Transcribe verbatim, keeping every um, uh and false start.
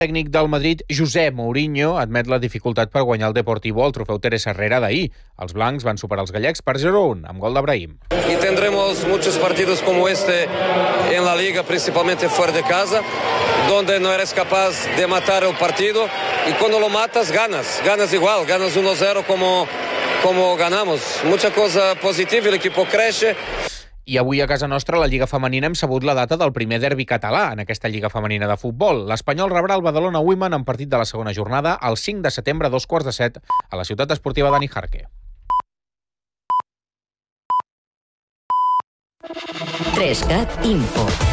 El tècnic del Madrid, José Mourinho, admet la dificultat per guanyar el Deportivo al trofeu Teresa Herrera d'ahir. Els blancs van superar els gallecs per zero a un, amb gol d'Abrahim. Y tendremos muchos partidos como este en la Liga, principalmente fuera de casa, donde no eres capaz de matar el partido y cuando lo matas ganas, ganas igual, ganas uno cero como, como ganamos. Mucha cosa positiva, el equipo crece. I avui a casa nostra, a la Lliga Femenina, hem sabut la data del primer derbi català en aquesta Lliga Femenina de futbol. L'Espanyol rebrà el Badalona Women en partit de la segona jornada el cinc de setembre a dos quarts de set a la ciutat esportiva Dani Jarque. tres cat Info.